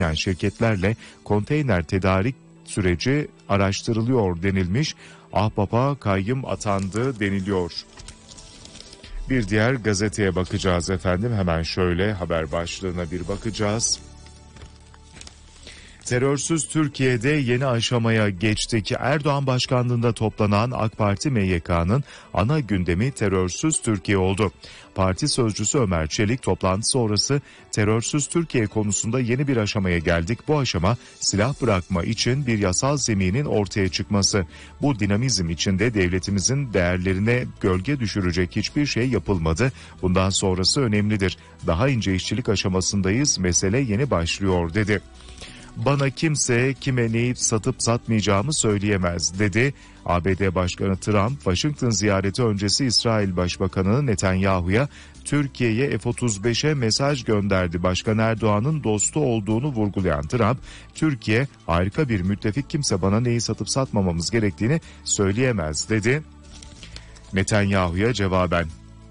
yani şirketlerle konteyner tedarik süreci araştırılıyor denilmiş. Ahbap'a kayyım atandı deniliyor. Bir diğer gazeteye bakacağız efendim. Hemen şöyle haber başlığına bir bakacağız. Terörsüz Türkiye'de yeni aşamaya geçtik. Erdoğan başkanlığında toplanan AK Parti MYK'nın ana gündemi terörsüz Türkiye oldu. Parti sözcüsü Ömer Çelik toplantı sonrası terörsüz Türkiye konusunda yeni bir aşamaya geldik. Bu aşama silah bırakma için bir yasal zeminin ortaya çıkması. Bu dinamizm içinde devletimizin değerlerine gölge düşürecek hiçbir şey yapılmadı. Bundan sonrası önemlidir. Daha ince işçilik aşamasındayız. Mesele yeni başlıyor dedi. Bana kimse kime neyi satıp satmayacağımı söyleyemez dedi. ABD Başkanı Trump, Washington ziyareti öncesi İsrail Başbakanı Netanyahu'ya Türkiye'ye F-35'e mesaj gönderdi. Başkan Erdoğan'ın dostu olduğunu vurgulayan Trump, Türkiye harika bir müttefik, kimse bana neyi satıp satmamamız gerektiğini söyleyemez dedi. Netanyahu'ya cevaben.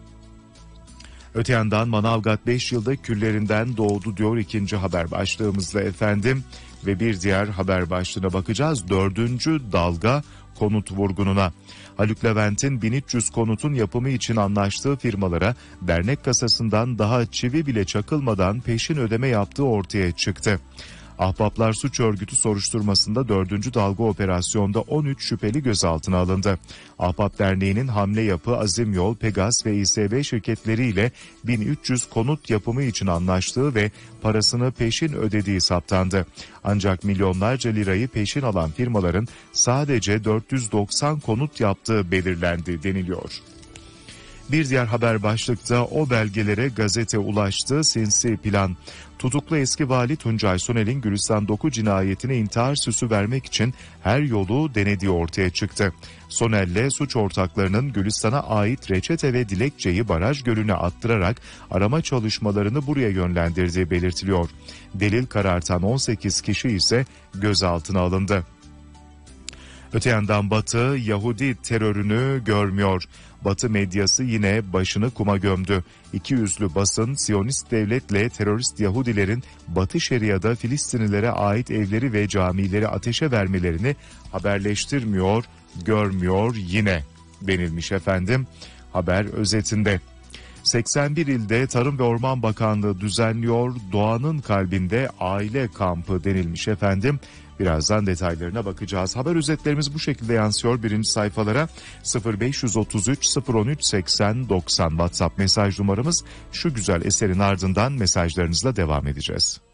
Öte yandan Manavgat 5 yılda küllerinden doğdu diyor ikinci haber başlığımızda efendim. Ve bir diğer haber başlığına bakacağız. 4. dalga konut vurgununa. Haluk Levent'in 1300 konutun yapımı için anlaştığı firmalara dernek kasasından daha çivi bile çakılmadan peşin ödeme yaptığı ortaya çıktı. Ahbaplar Suç Örgütü soruşturmasında 4. dalga operasyonda 13 şüpheli gözaltına alındı. Ahbap Derneği'nin Hamle Yapı, Azim Yol, Pegas ve İSB şirketleriyle 1300 konut yapımı için anlaştığı ve parasını peşin ödediği saptandı. Ancak milyonlarca lirayı peşin alan firmaların sadece 490 konut yaptığı belirlendi deniliyor. Bir diğer haber başlıkta o belgelere gazete ulaştı, sinsi plan. Tutuklu eski vali Tuncay Soner'in Gülistan Doku cinayetine intihar süsü vermek için her yolu denediği ortaya çıktı. Soner'le suç ortaklarının Gülistan'a ait reçete ve dilekçeyi baraj gölüne attırarak arama çalışmalarını buraya yönlendirdiği belirtiliyor. Delil karartan 18 kişi ise gözaltına alındı. Öte yandan Batı Yahudi terörünü görmüyor. Batı medyası yine başını kuma gömdü. İkiyüzlü basın Siyonist devletle terörist Yahudilerin Batı Şeria'da Filistinlilere ait evleri ve camileri ateşe vermelerini haberleştirmiyor, görmüyor yine denilmiş efendim haber özetinde. 81 ilde Tarım ve Orman Bakanlığı düzenliyor doğanın kalbinde aile kampı denilmiş efendim. Birazdan detaylarına bakacağız. Haber özetlerimiz bu şekilde yansıyor birinci sayfalara. 0533 013 80 90 WhatsApp mesaj numaramız. Şu güzel eserin ardından mesajlarınızla devam edeceğiz.